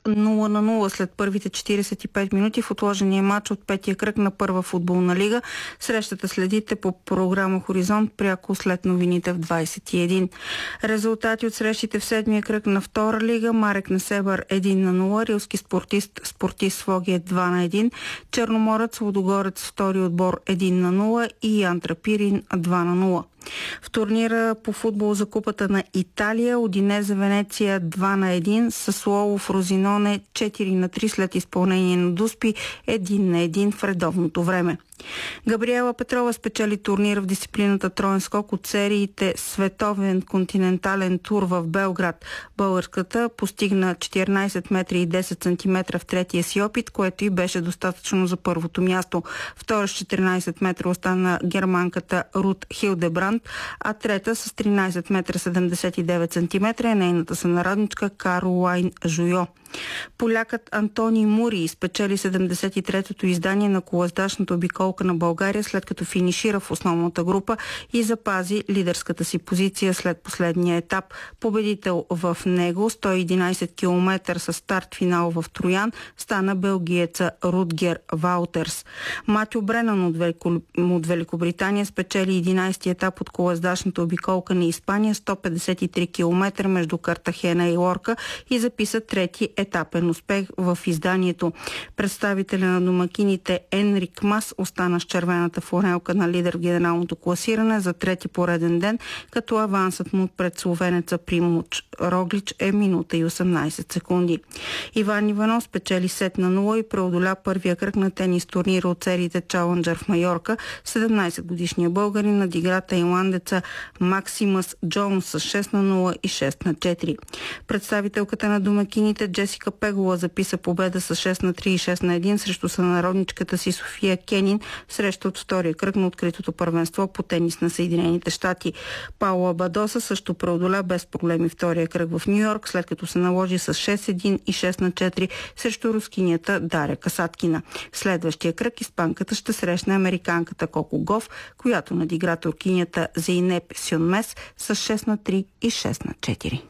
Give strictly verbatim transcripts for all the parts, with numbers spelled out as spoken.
нула на нула след първите четиридесет и пет минути в отложения матч от петия кръг на първа футболна лига. Срещата следите по програма Хоризонт пряко след новините в двадесет и един. Резултати от срещите в седмия кръг на втора лига: Марек Несебър едно на нула, Рилски спортист Спортист Своге два на един, Черноморец Лудогорец втори отбор едно на нула и Ян Трапирин два на нула. В турнира по футбол за Купата на Италия Удинезе Венеция два на един, Сасуоло Фрозиноне четири на три след изпълнение на Дуспи един на един в редовното време. Габриела Петрова спечели турнира в дисциплината троен скок от сериите Световен континентален тур в Белград. Българската постигна четиринадесет метра и десет сантиметра в третия си опит, което и беше достатъчно за първото място. Втора с четиринадесет метра остана германката Рут Хилдебранд, а трета с тринадесет метра седемдесет и девет сантиметра е нейната сънародничка Каролайн Жуйо. Полякът Антони Мури спечели седемдесет и третото издание на колоездачната обиколка на България, след като финишира в основната група и запази лидерската си позиция след последния етап. Победител в него, сто и единадесет километра с старт финал в Троян, стана белгиеца Рутгер Ваутерс. Матю Бренан от, Велико... от Великобритания спечели единадесети етап от колоездачната обиколка на Испания, сто петдесет и три километра между Картахена и Лорка, и записа трети етапен успех в изданието. Представителя на домакините Енрик Мас остана с червената фланелка на лидер в генералното класиране за трети пореден ден, като авансът му пред словенеца Примуч Роглич е минута и осемнадесет секунди. Иван Иванов спечели сет на нула и преодоля първия кръг на тенис турнира от сериите Чаленджър в Майорка. седемнадесет годишния българин надигра тайландеца Максимас Джонс с шест на нула и шест на четири. Представителката на домакините Джесика Пегова записа победа с шест на три и шест на един срещу сънародничката си София Кенин в среща от втория кръг на откритото първенство по тенис на Съединените щати. Паула Бадоса също преодоля без проблеми втория кръг в Ню Йорк, след като се наложи с шест един и шест на четири срещу рускинята Даря Касаткина. В следващия кръг испанката ще срещне американката Коко Гов, която надигра туркинята Зейнеп Сюнмес с шест на три и шест на четири.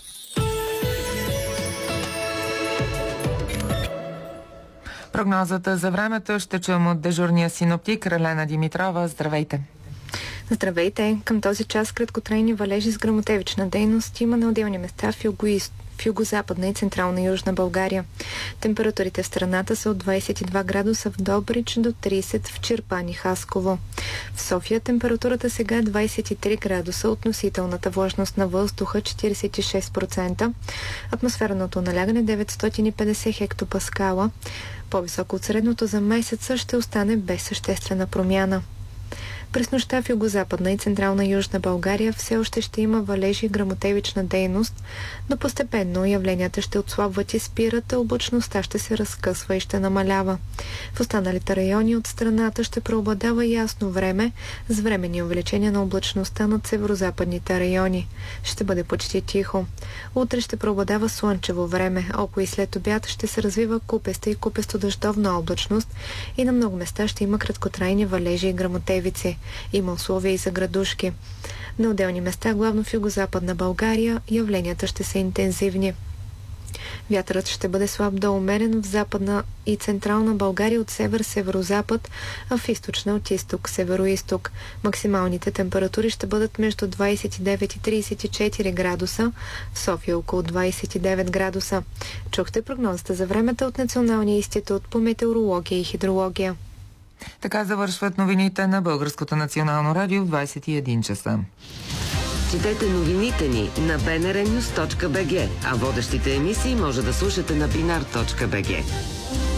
Прогнозата за времето ще чуем от дежурния синоптик Ралена Димитрова. Здравейте! Здравейте! Към този час краткотрайни валежи с гръмотевична дейност има на отделни места в юго-ист, в югозападна и централна южна България. Температурите в страната са от двадесет и два градуса в Добрич до тридесет в Чирпан и Хасково. В София температурата сега е двадесет и три градуса, относителната влажност на въздуха четиридесет и шест процента, атмосферното налягане деветстотин и петдесет хектопаскала. По-високо от средното за месеца ще остане без съществена промяна. През нощта в югозападна и централна южна България все още ще има валежи и гръмотевична дейност, но постепенно явленията ще отслабват и спират, а облачността ще се разкъсва и ще намалява. В останалите райони от страната ще преобладава ясно време с временни увеличения на облачността над северозападните райони. Ще бъде почти тихо. Утре ще преобладава слънчево време, около и след обяд ще се развива купеста и купесто-дъждовна облачност и на много места ще има краткотрайни валежи и гръмотевици. Има условия и за градушки. На отделни места, главно в югозападна България, явленията ще са интензивни. Вятърът ще бъде слаб до умерен в западна и централна България от север-северозапад, а в източна от изток-североизток. Максималните температури ще бъдат между двадесет и девет и тридесет и четири градуса, в София около двадесет и девет градуса. Чухте прогнозата за времето от Националния институт по метеорология и хидрология. Така завършват новините на Българското национално радио в двадесет и един часа. Четете новините ни на би ен ар нюс точка би джи, а водещите емисии може да слушате на бинар точка би джи.